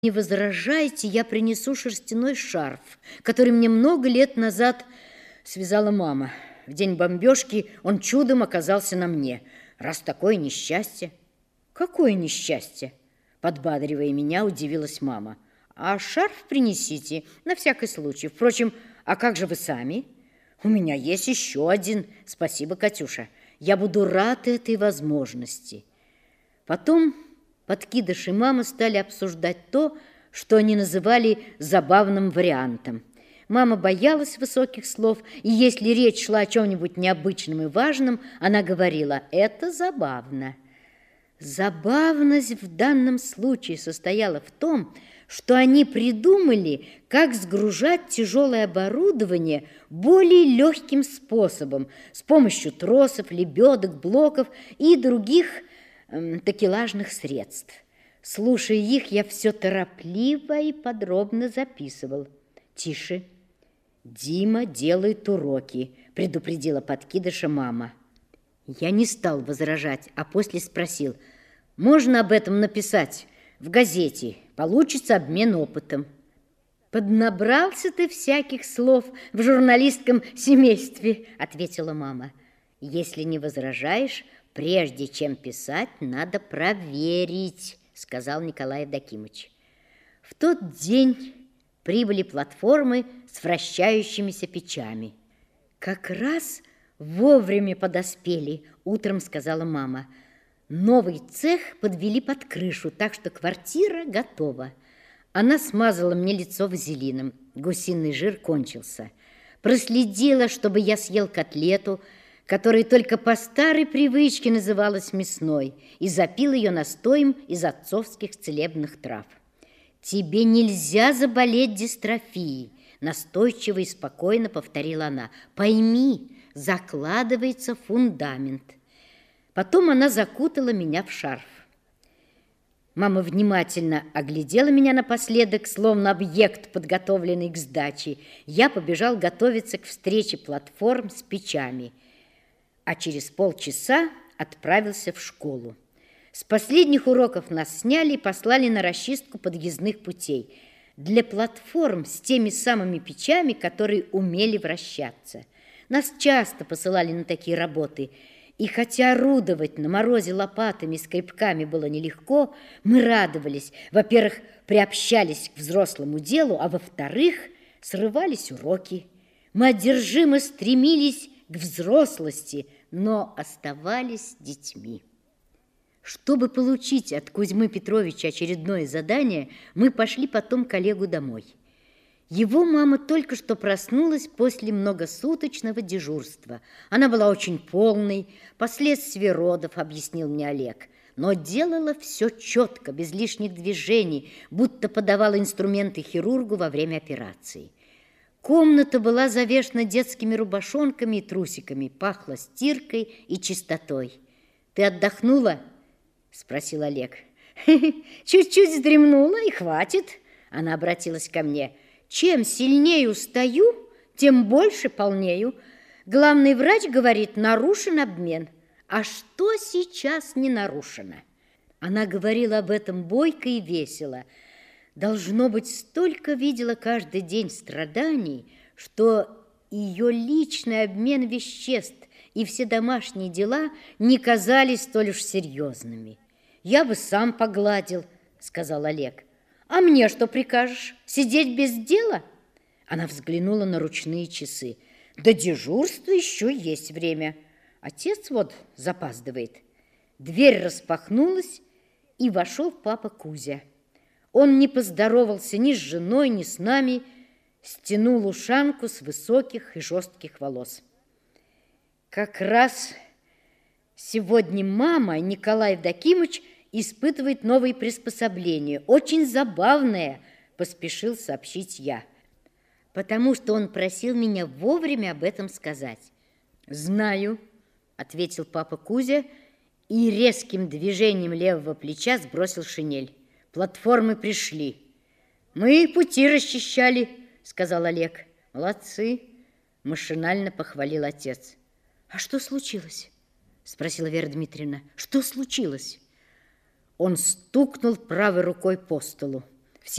Не возражайте, я принесу шерстяной шарф, который мне много лет назад связала мама. В день бомбежки он чудом оказался на мне. Раз такое несчастье. Какое несчастье? Подбадривая меня, удивилась мама. А шарф принесите, на всякий случай. Впрочем, а как же вы сами? У меня есть еще один. Спасибо, Катюша. Я буду рад этой возможности. Потом подкидыш и мама стали обсуждать то, что они называли забавным вариантом. Мама боялась высоких слов, и если речь шла о чем-нибудь необычном и важном, она говорила: «Это забавно». Забавность в данном случае состояла в том, что они придумали, как сгружать тяжелое оборудование более легким способом, с помощью тросов, лебедок, блоков и других такелажных средств. Слушая их, я все торопливо и подробно записывал. «Тише, Дима делает уроки», — предупредила подкидыша мама. Я не стал возражать, а после спросил: «Можно об этом написать в газете? Получится обмен опытом». «Поднабрался ты всяких слов в журналистском семействе», — ответила мама. «Если не возражаешь, прежде чем писать, надо проверить», — сказал Николай Евдокимович. В тот день прибыли платформы с вращающимися печами. «Как раз вовремя подоспели», — утром сказала мама. «Новый цех подвели под крышу, так что квартира готова». Она смазала мне лицо вазелином. Гусиный жир кончился. Проследила, чтобы я съел котлету, которая только по старой привычке называлась мясной, и запил ее настоем из отцовских целебных трав. «Тебе нельзя заболеть дистрофией», — настойчиво и спокойно повторила она. «Пойми, закладывается фундамент». Потом она закутала меня в шарф. Мама внимательно оглядела меня напоследок, словно объект, подготовленный к сдаче. Я побежал готовиться к встрече платформ с печами, а через полчаса отправился в школу. С последних уроков нас сняли и послали на расчистку подъездных путей для платформ с теми самыми печами, которые умели вращаться. Нас часто посылали на такие работы, и хотя орудовать на морозе лопатами и скребками было нелегко, мы радовались. Во-первых, приобщались к взрослому делу, а во-вторых, срывались уроки. Мы одержимо стремились к взрослости, но оставались детьми. Чтобы получить от Кузьмы Петровича очередное задание, мы пошли потом к Олегу домой. Его мама только что проснулась после многосуточного дежурства. Она была очень полной, последствия родов, объяснил мне Олег, но делала все четко, без лишних движений, будто подавала инструменты хирургу во время операции. Комната была завешена детскими рубашонками и трусиками, пахла стиркой и чистотой. «Ты отдохнула?» – спросил Олег. «Чуть-чуть вздремнула, и хватит», – она обратилась ко мне. «Чем сильнее устаю, тем больше полнею. Главный врач говорит, нарушен обмен. А что сейчас не нарушено?» Она говорила об этом бойко и весело. Должно быть, столько видела каждый день страданий, что ее личный обмен веществ и все домашние дела не казались столь уж серьезными. «Я бы сам погладил», — сказал Олег. «А мне что прикажешь? Сидеть без дела?» Она взглянула на ручные часы. «До дежурства еще есть время. Отец вот запаздывает». Дверь распахнулась, и вошел папа Кузя. Он не поздоровался ни с женой, ни с нами, стянул ушанку с высоких и жестких волос. «Как раз сегодня мама, Николай Евдокимович, испытывает новые приспособления. Очень забавное», – поспешил сообщить я, потому что он просил меня вовремя об этом сказать. «Знаю», – ответил папа Кузя и резким движением левого плеча сбросил шинель. «Платформы пришли». «Мы пути расчищали», – сказал Олег. «Молодцы», – машинально похвалил отец. «А что случилось?» – спросила Вера Дмитриевна. «Что случилось?» Он стукнул правой рукой по столу.